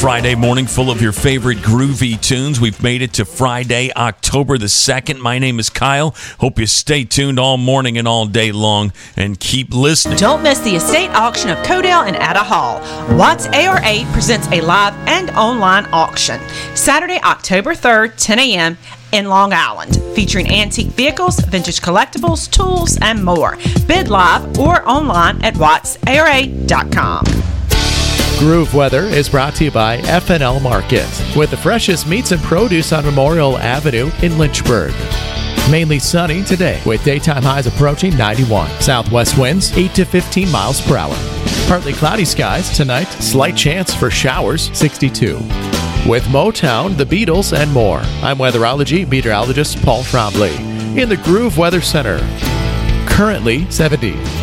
Friday morning full of your favorite groovy tunes. We've made it to Friday, October the 2nd. My name is Kyle. Hope you stay tuned all morning and all day long and keep listening. Don't miss the estate auction of Codell and Ada Hall. Watts ARA presents a live and online auction. Saturday, October 3rd, 10 a.m. in Long Island, featuring antique vehicles, vintage collectibles, tools, and more. Bid live or online at wattsara.com. Groove Weather is brought to you by F&L Market, with the freshest meats and produce on Memorial Avenue in Lynchburg. Mainly sunny today, with daytime highs approaching 91. Southwest winds 8 to 15 miles per hour. Partly cloudy skies tonight, slight chance for showers, 62. With Motown, the Beatles, and more, I'm weatherology meteorologist Paul Trombley in the Groove Weather Center. Currently 70.